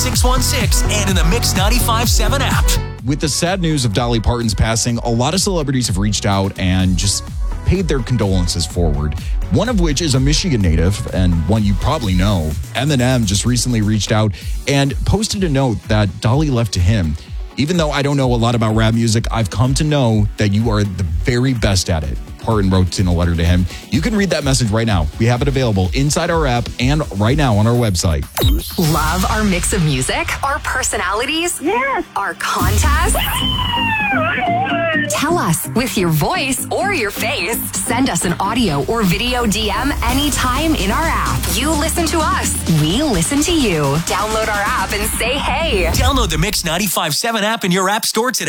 616 and in the Mix 95.7 app. With the sad news of Dolly Parton's passing, a lot of celebrities have reached out and just paid their condolences forward. One of which is a Michigan native, and one you probably know. Eminem just recently reached out and posted a note that Dolly left to him. Even though I don't know a lot about rap music, I've come to know that you are the very best at it. Parton wrote in a letter to him. You can read that message right now. We have it available inside our app and right now on our website. Love our mix of music, our personalities, our contests. Tell us with your voice or your face. Send us an audio or video DM anytime in our app. You listen to us. We listen to you. Download our app and say hey. Download the Mix 95.7 app in your app store today.